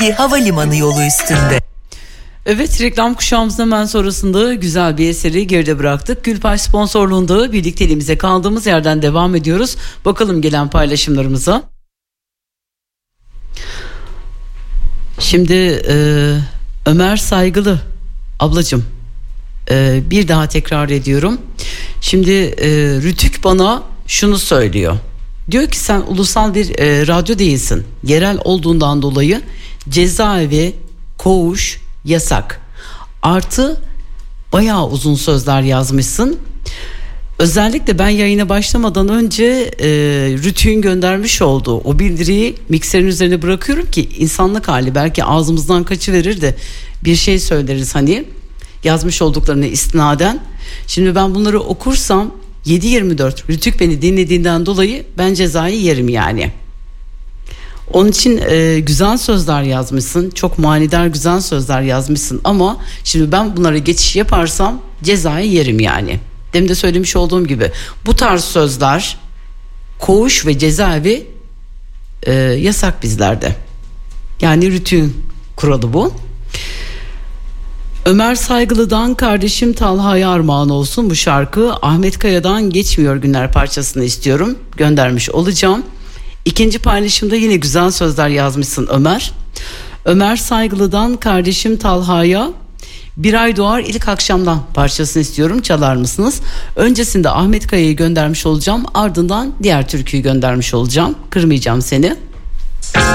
Fatih Havalimanı yolu üstünde. Evet, reklam kuşağımızın hemen sonrasında güzel bir eseri geride bıraktık. Gülpay sponsorluğunda birlikteliğimize kaldığımız yerden devam ediyoruz. Bakalım gelen paylaşımlarımıza. Şimdi Ömer Saygılı ablacığım, bir daha tekrar ediyorum. Şimdi Rütük bana şunu söylüyor. Diyor ki sen ulusal bir radyo değilsin. Yerel olduğundan dolayı cezaevi, koğuş yasak. Artı bayağı uzun sözler yazmışsın. Özellikle ben yayına başlamadan önce Rütük'ün göndermiş olduğu o bildiriyi mikserin üzerine bırakıyorum ki insanlık hali, belki ağzımızdan kaçıverir de bir şey söyleriz hani yazmış olduklarına istinaden. Şimdi ben bunları okursam 7/24 Rütük beni dinlediğinden dolayı ben cezayı yerim yani. Onun için güzel sözler yazmışsın, çok manidar güzel sözler yazmışsın ama şimdi ben bunlara geçiş yaparsam cezayı yerim yani. Demin de söylemiş olduğum gibi bu tarz sözler, koğuş ve cezaevi yasak bizlerde. Yani Rütük'ün kuralı bu. Ömer Saygılı'dan kardeşim Talha'ya armağan olsun bu şarkı. Ahmet Kaya'dan Geçmiyor Günler parçasını istiyorum. Göndermiş olacağım. İkinci paylaşımda yine güzel sözler yazmışsın Ömer. Ömer Saygılı'dan kardeşim Talha'ya Bir Ay Doğar İlk Akşamdan parçasını istiyorum. Çalar mısınız? Öncesinde Ahmet Kaya'yı göndermiş olacağım. Ardından diğer türküyü göndermiş olacağım. Kırmayacağım seni.